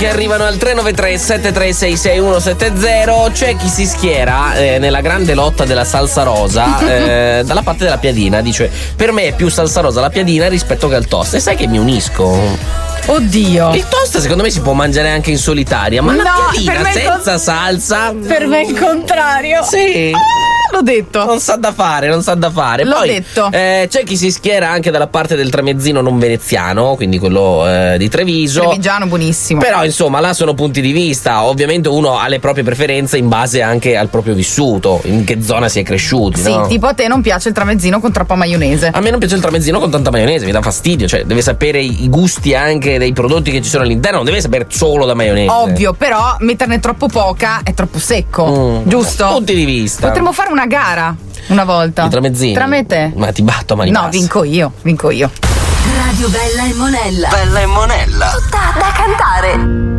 che arrivano al 393 736 6170. C'è chi si schiera nella grande lotta della salsa rosa dalla parte della piadina. Dice: per me è più salsa rosa la piadina rispetto che al toast. E sai che mi unisco? Oddio. Il toast secondo me si può mangiare anche in solitaria, ma la piadina senza salsa per me è il contrario. Sì. L'ho detto. Non sa da fare. L'ho Poi, detto. C'è chi si schiera anche dalla parte del tramezzino non veneziano, quindi quello di Treviso. Trevigiano buonissimo. Però insomma là sono punti di vista. Ovviamente uno ha le proprie preferenze in base anche al proprio vissuto, in che zona si è cresciuti. Sì, no? tipo a te non piace il tramezzino con troppa maionese. A me non piace il tramezzino con tanta maionese, mi dà fastidio. Cioè deve sapere i gusti anche dei prodotti che ci sono all'interno, non deve sapere solo da maionese. Ovvio, però metterne troppo poca è troppo secco, giusto? Punti di vista. Potremmo fare una gara una volta. I tramezzini. Tra me e te. Ma ti batto a mani No, basse. vinco io. Radio Bella e Monella. Bella e Monella. Tutta da cantare.